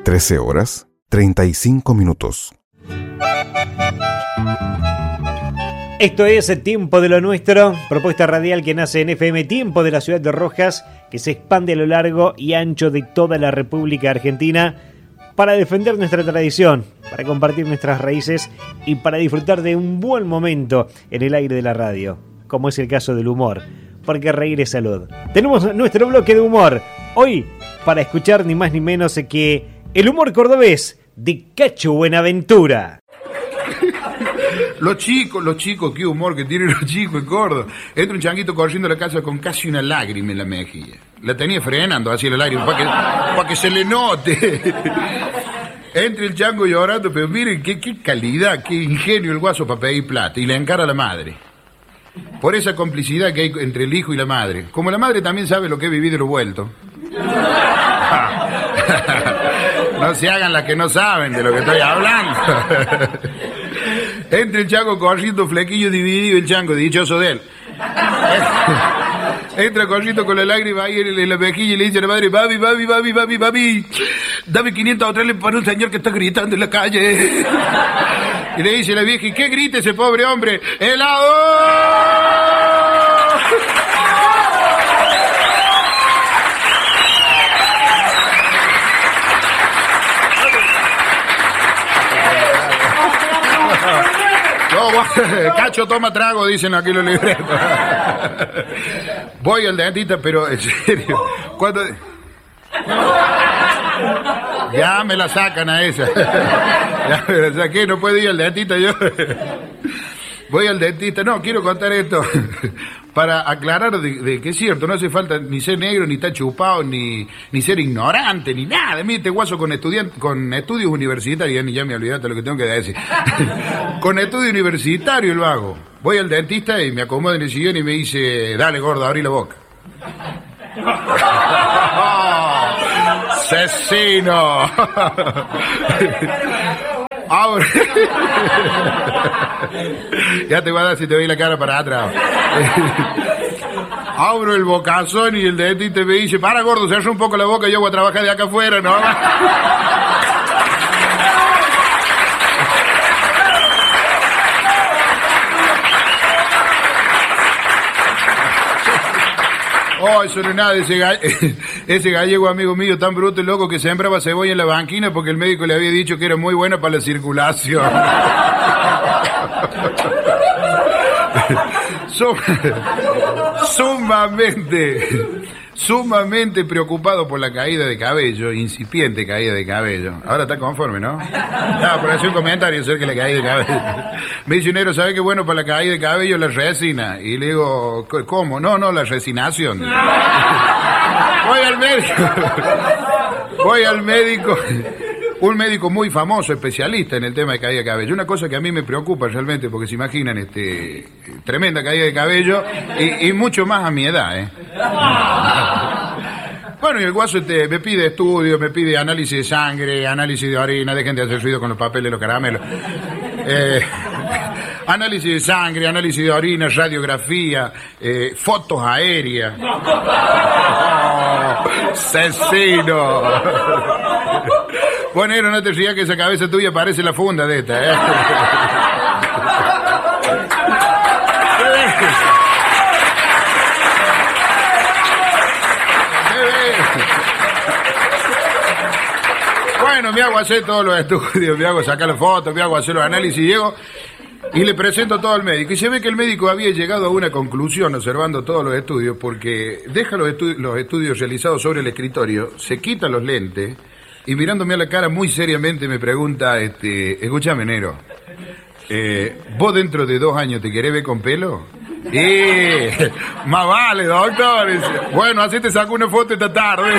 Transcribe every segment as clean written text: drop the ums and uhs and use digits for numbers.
13:35. Esto es El Tiempo de lo Nuestro, propuesta radial que nace en FM Tiempo de la ciudad de Rojas, que se expande a lo largo y ancho de toda la República Argentina para defender nuestra tradición, para compartir nuestras raíces y para disfrutar de un buen momento en el aire de la radio, como es el caso del humor, porque reír es salud. Tenemos nuestro bloque de humor, hoy para escuchar ni más ni menos que el humor cordobés de Cacho Buenaventura. Los chicos, qué humor que tienen los chicos en Córdoba. Entra un changuito corriendo a la casa con casi una lágrima en la mejilla. La tenía frenando así la lágrima para que se le note. Entra el chango llorando, pero miren qué calidad, qué ingenio el guaso para pedir plata. Y le encara a la madre. Por esa complicidad que hay entre el hijo y la madre. Como la madre también sabe lo que he vivido y lo vuelto. No se hagan las que no saben de lo que estoy hablando. Entra el chango corriendo, flequillo dividido, el chango, dichoso de él. Entra corriendo con la lágrima ahí en la mejilla y le dice a la madre: babi, dame 500 australes para un señor que está gritando en la calle. Y le dice la vieja: ¿y qué grita ese pobre hombre? ¡Helado! Cacho toma trago, dicen aquí los libretos. Voy al dentista, pero en serio, cuando... Ya me la sacan a esa. Ya me la saqué, no puedo ir al dentista yo. Voy al dentista, no, quiero contar esto para aclarar de que es cierto, no hace falta ni ser negro, ni estar chupado, ni ser ignorante, ni nada. Mire, este guaso con estudios universitarios, ya me olvidaste lo que tengo que decir. Con estudio universitario lo hago. Voy al dentista y me acomodo en el sillón y me dice: dale, gordo, abrí la boca. ¡Asesino! Ahora... Ya te voy a dar si te doy la cara para atrás. Abro el bocazón y el dentista me dice: para, gordo, cierra un poco la boca, yo voy a trabajar de acá afuera, ¿no? Oh, eso no es nada, ese gallego amigo mío tan bruto y loco que sembraba cebolla en la banquina porque el médico le había dicho que era muy buena para la circulación. Sumamente preocupado por la caída de cabello, incipiente caída de cabello. Ahora está conforme, ¿no? No, por hacer un comentario acerca de la caída de cabello. Me dice: negro, ¿sabe qué bueno para la caída de cabello? La resina. Y le digo: ¿cómo? No, la resinación. Voy al médico. Un médico muy famoso, especialista en el tema de caída de cabello. Una cosa que a mí me preocupa realmente, porque se imaginan, tremenda caída de cabello y mucho más a mi edad, Bueno, y el guaso me pide estudios, me pide análisis de sangre, análisis de orina, dejen de hacer ruido con los papeles y los caramelos. Análisis de sangre, análisis de orina, radiografía, fotos aéreas. Oh, ¡asesino! Bueno, no te rías que esa cabeza tuya parece la funda de esta, Bueno, me hago hacer todos los estudios, me hago sacar las fotos, me hago hacer los análisis, llego y le presento todo al médico. Y se ve que el médico había llegado a una conclusión observando todos los estudios, porque deja los estudios realizados sobre el escritorio, se quita los lentes y mirándome a la cara muy seriamente me pregunta: escúchame, negro, ¿vos dentro de 2 años te querés ver con pelo? Más vale, doctor. Bueno, así te saco una foto esta tarde.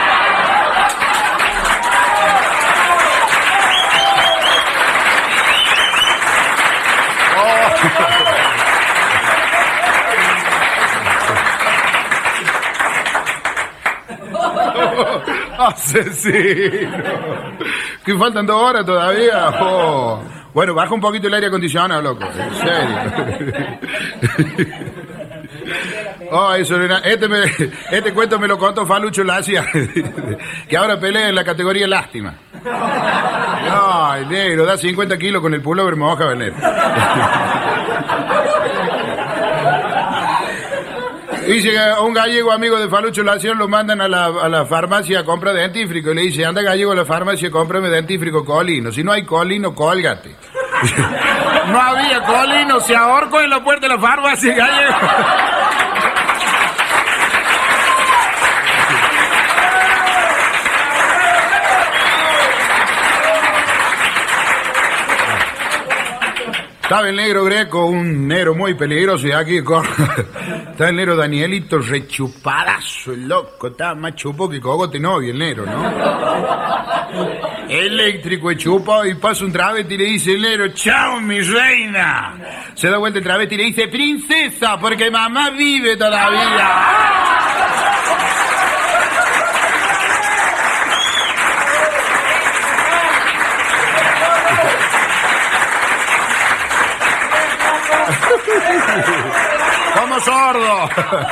¡Asesino! ¿Que faltan 2 horas todavía? Oh. Bueno, baja un poquito el aire acondicionado, loco. En serio. Oh, eso era, este cuento me lo contó Falucho Lacia, que ahora pelea en la categoría lástima. Ay, negro, da 50 kilos con el pullover moja, el negro. Dice que un gallego amigo de Falucho Lacia lo mandan a la farmacia a comprar dentífrico y le dice, anda gallego a la farmacia, cómprame dentífrico colino. Si no hay colino, cólgate. No había colino, se ahorcó en la puerta de la farmacia, gallego. Estaba el negro Greco, un negro muy peligroso, y aquí está el negro Danielito rechupadazo, el loco, estaba más chupo que cogote novio el negro, ¿no? Eléctrico y chupo, y pasa un travesti y le dice el negro, chao mi reina. Se da vuelta el travesti y le dice, princesa, porque mamá vive todavía. ¡Como sordo!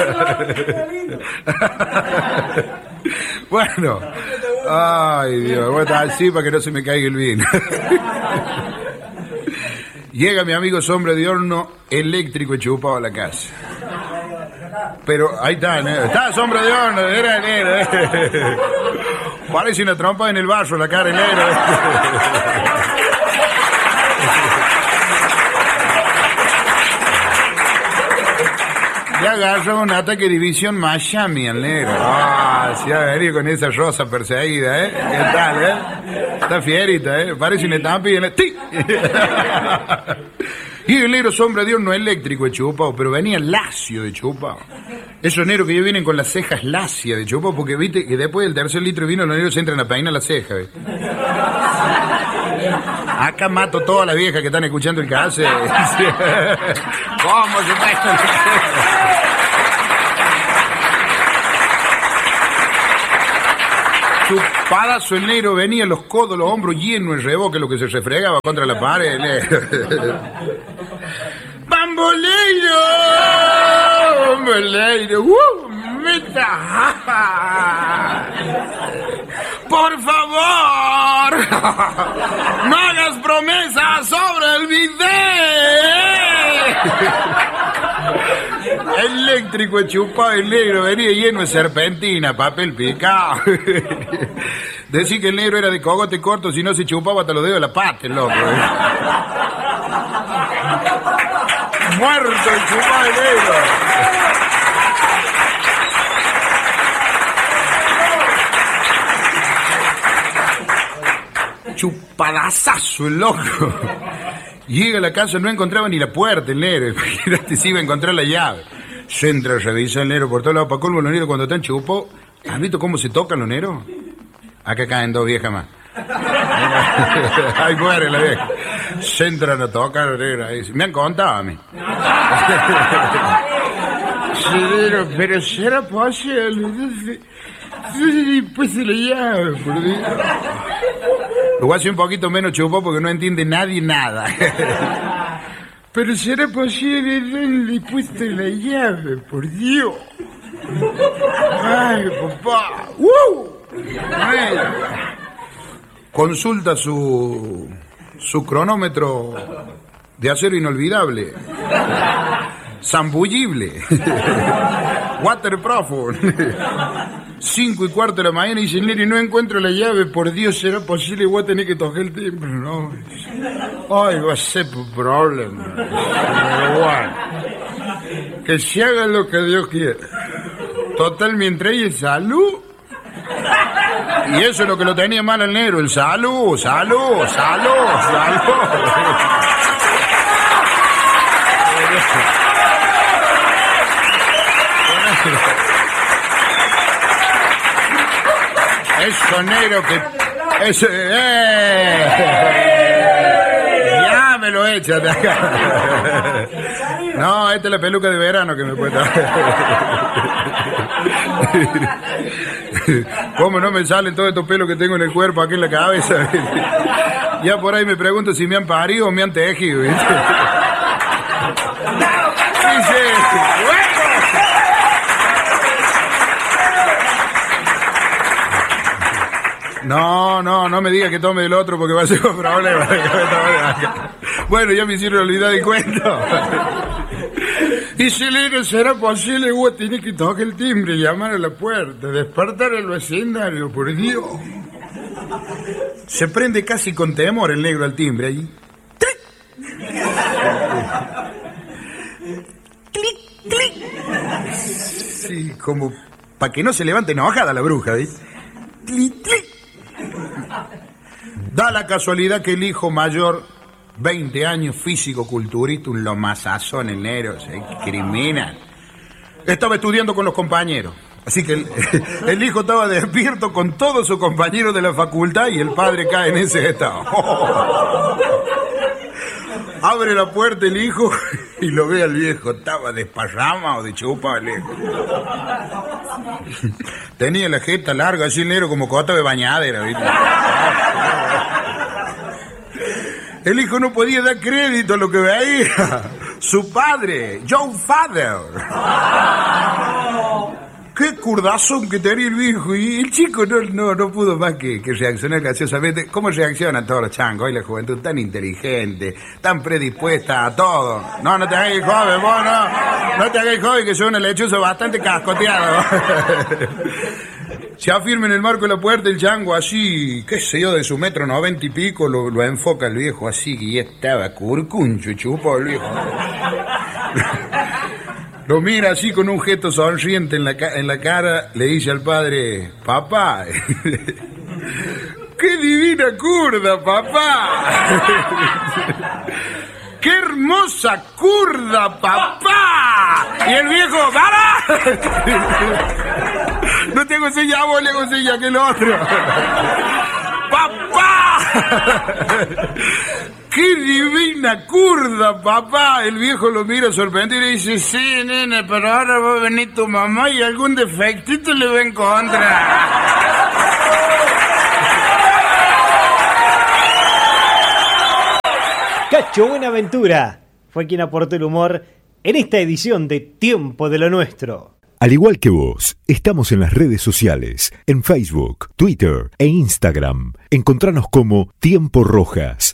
Bueno, ay Dios, voy a estar así para que no se me caiga el vino. Llega mi amigo Sombra de Horno eléctrico y chupado a la casa. Pero ahí está, ¿no? Está Sombra de Horno, era negro. Parece una trompa en el vaso la cara negro. Ya agarró un ataque de división Miami al negro. Se ha venido con esa rosa perseguida, ¿eh? ¿Qué tal, Está fierita, Parece una estampa y ¡Ti! Y el negro Sombra de Horno eléctrico de chupao, pero venía lacio de chupao. Esos negros que ya vienen con las cejas lacias de chupao, porque viste que después del tercer litro de vino los negros se entran a peinar la ceja, ¿ves? Acá mato todas las viejas que están escuchando el caso. ¿Cómo se peinan las cejas? Chupadazo el negro, venía los codos, los hombros llenos de reboque, lo que se refregaba contra la pared. ¡Bamboleiro! ¡Bamboleiro! ¡Meta! ¡Por favor! ¡No hagas promesas sobre el video! Eléctrico chupado el negro, venía lleno de serpentina, papel picado. Decir que el negro era de cogote corto, si no se chupaba hasta los dedos de la pata, el loco. Muerto el chupado el negro. Chupadazazo el loco. Llega a la casa, no encontraba ni la puerta el negro. Imagínate si iba a encontrar la llave. Se entra, revisa el negro por todos lados. Para colmo, los negros cuando están chupos, ¿has visto cómo se tocan los negros? Acá caen dos viejas más. Ahí muere la vieja. Se entran a tocar los negros. Me han contado a mí. Sí, pero será posible. Pues se le llave, por Dios. Lo voy a hacer un poquito menos chupo porque no entiende nadie nada. Pero será posible darle puesto la llave, por Dios. Ay, papá. Ay. Consulta su cronómetro de acero inolvidable. Zambullible. Waterproof. 5:15 de la mañana y dice, Neri, no encuentro la llave, por Dios, ¿será posible? Voy a tener que tocar el timbre, no. Ay, va a ser un problema. Pero bueno, que se haga lo que Dios quiera. Total, mientras ella es salud. Y eso es lo que lo tenía mal al negro, el salud. Eso negro que... Eso... Ya me lo echas de acá. No, esta es la peluca de verano que me puede dar. ¿Cómo no me salen todos estos pelos que tengo en el cuerpo, aquí en la cabeza? Ya por ahí me pregunto si me han parido o me han tejido, ¿viste? Dice... ¡Bueno! No me diga que tome del otro porque va a ser un problema. Bueno, ya me hicieron olvidar el cuento. Y si le será posible, vos tenés que tocar el timbre, llamar a la puerta, despertar al vecindario, por Dios. Se prende casi con temor el negro al timbre allí. ¡Clic! ¡Clic! Sí, como para que no se levante enojada la bruja, ¿ves? ¡Clic! ¡Clic! Da la casualidad que el hijo mayor, 20 años, físico-culturista, un lomazazón el negro, se criminal, estaba estudiando con los compañeros. Así que el hijo estaba despierto con todos sus compañeros de la facultad y el padre cae en ese estado. Abre la puerta el hijo y lo ve al viejo. Estaba desparramado de chupa el viejo. Tenía la jeta larga, así negro como cota de bañadera, ¿viste? El hijo no podía dar crédito a lo que veía. Su padre, John Father. Qué curdazón que tenía el viejo. Y el chico no pudo más que reaccionar graciosamente. ¿Cómo reaccionan todos los changos? Hoy la juventud tan inteligente, tan predispuesta a todo. No te hagáis joven, vos no te hagáis joven, que soy una lechuza bastante cascoteado. Se afirma en el marco de la puerta el chango así, qué sé yo, de su 1,90 y pico, lo enfoca el viejo así, y estaba curcuncho, chupo el viejo. Lo mira así con un gesto sonriente en la cara, le dice al padre, papá, ¡qué divina curda, papá! ¡Qué hermosa curda, papá! Y el viejo, ¡para! No tengo señal, vos le hago señal que el otro. ¡Papá! ¡Qué divina curda, papá! El viejo lo mira sorprendido y le dice, sí, nene, pero ahora va a venir tu mamá y algún defectito le va a encontrar. Cacho Buenaventura fue quien aportó el humor en esta edición de Tiempo de lo Nuestro. Al igual que vos, estamos en las redes sociales, en Facebook, Twitter e Instagram. Encontranos como Tiempo Rojas.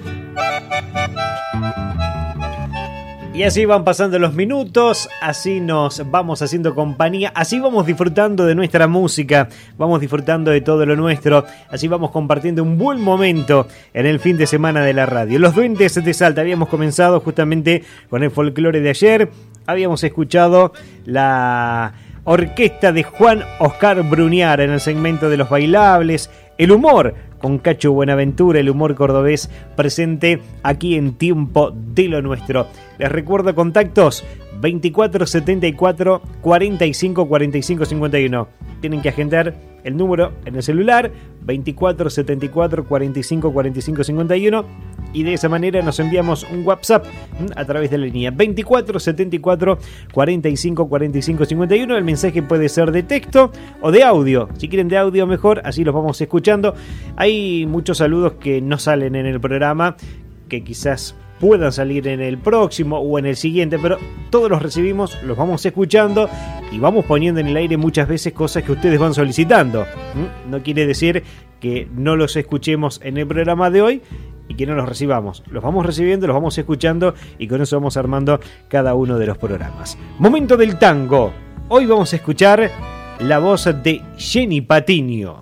Y así van pasando los minutos, así nos vamos haciendo compañía, así vamos disfrutando de nuestra música, vamos disfrutando de todo lo nuestro, así vamos compartiendo un buen momento en el fin de semana de la radio. Los Duendes de Salta, habíamos comenzado justamente con el folclore de ayer, habíamos escuchado la orquesta de Juan Oscar Bruniar en el segmento de los bailables, el humor con Cacho Buenaventura, el humor cordobés presente aquí en Tiempo de lo Nuestro. Les recuerdo contactos 2474 45 45 51. Tienen que agendar el número en el celular 2474 45 45 51 y de esa manera nos enviamos un WhatsApp a través de la línea 2474 45 45 51. El mensaje puede ser de texto o de audio. Si quieren de audio mejor, así los vamos escuchando. Hay muchos saludos que no salen en el programa, que quizás puedan salir en el próximo o en el siguiente, pero todos los recibimos, los vamos escuchando y vamos poniendo en el aire muchas veces cosas que ustedes van solicitando. No quiere decir que no los escuchemos en el programa de hoy y que no los recibamos. Los vamos recibiendo, los vamos escuchando y con eso vamos armando cada uno de los programas. Momento del tango. Hoy vamos a escuchar la voz de Jenny Patiño.